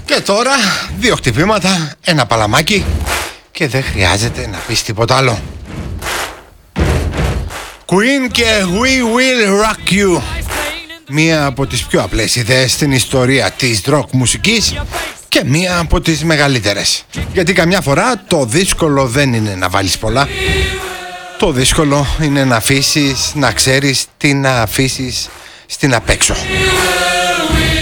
Και τώρα 2 χτυπήματα, 1 παλαμάκι και δεν χρειάζεται να πεις τίποτα άλλο. Queen και We Will Rock You. Μία από τις πιο απλές ιδέες στην ιστορία της rock μουσικής και μία από τις μεγαλύτερες. Γιατί καμιά φορά το δύσκολο δεν είναι να βάλεις πολλά. Το δύσκολο είναι να αφήσεις, να ξέρεις τι να αφήσεις στην απέξω.